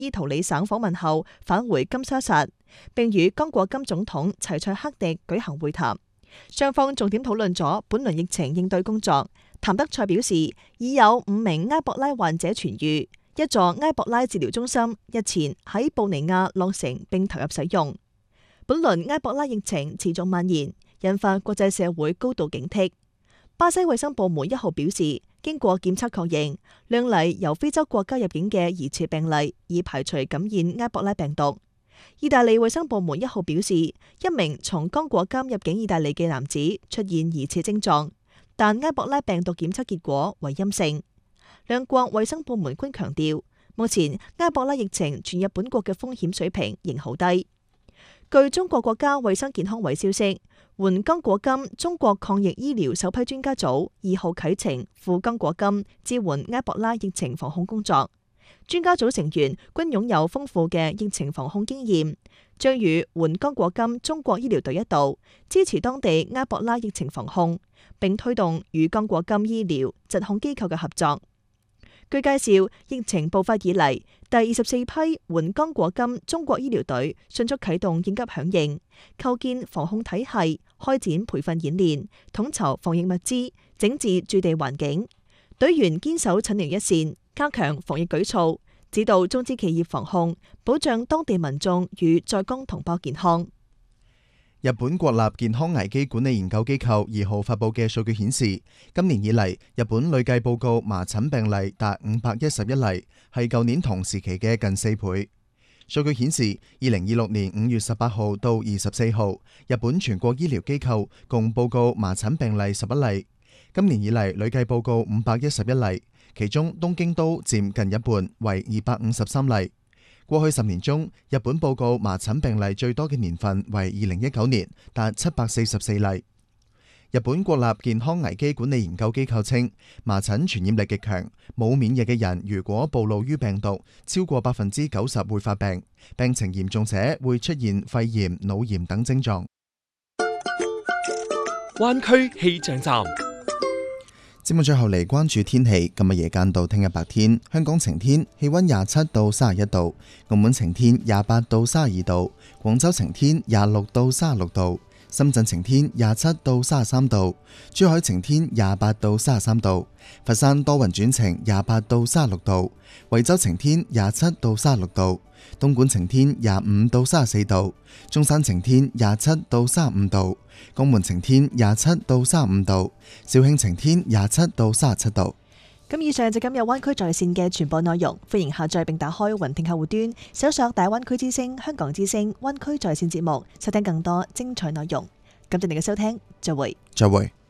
伊圖里省訪問後返回金沙薩，並與剛果金總統齊塞克迪舉行會談。雙方重點討論咗本輪疫情應對工作。譚德塞表示，已有5名埃博拉患者痊癒，一座埃博拉治療中心日前喺布尼亞落成並投入使用。本輪埃博拉疫情持續蔓延，引發國際社會高度警惕。巴西衛生部門1號表示，經過檢測確認，兩例由非洲國家入境嘅疑似病例已排除感染埃博拉病毒。意大利衛生部門1號表示，一名從剛果金入境意大利嘅男子出現疑似症狀，但埃博拉病毒檢測結果為陰性。兩國衛生部門均強調，目前埃博拉疫情傳入本國嘅風險水平仍好低。據中國國家衛生健康委消息，援剛果金中國抗疫醫療首批專家組2號啟程赴剛果金支援埃博拉疫情防控工作。專家組成員均擁有豐富嘅疫情防控經驗，將與援剛果金中國醫療隊一道支持當地埃博拉疫情防控，並推動與剛果金醫療疾控機構嘅合作。據介紹，疫情爆發以嚟，第24批援剛果金中國醫療隊迅速啟動應急響應，構建防控體系，開展培訓演練，統籌防疫物資，整治駐地環境。隊員堅守診療一線，加強防疫舉措，指導中資企業防控，保障當地民眾與在港同胞健康。 日本國立健康危機管理研究機構2號發佈嘅數據顯示，今年以嚟，日本累計報告麻疹病例達511例，係舊年同時期嘅近4倍。數據顯示，2026年5月18號到24號，日本全國醫療機構共報告麻疹病例11例。今年以嚟累計報告511例，其中東京都佔近一半，為253例。過去10年中，日本報告麻疹病例最多嘅年份為2019年，達744例。日本國立健康危機管理研究機構稱，麻疹傳染力極強，冇免疫嘅人如果暴露於病毒，超過90%會發病，病情嚴重者會出現肺炎、腦炎等症狀。 灣區氣象站。 節目最後嚟關注天氣，今日夜間到聽日白天，香港晴天，氣溫27到31度；澳門晴天28到32度；廣州晴天26到36度；深圳晴天27到33度；珠海晴天28到33度；佛山多雲轉晴28到36度；惠州晴天27到36度；東莞晴天25到34度；中山晴天27到35度；江門晴天27到35度；肇慶晴天27到37度。 咁以上就今日灣區在線嘅全部內容，歡迎下載並打開雲聽客戶端，搜索大灣區之聲、香港之聲、灣區在線節目，收聽更多精彩內容。感謝你嘅收聽，再會。 再會。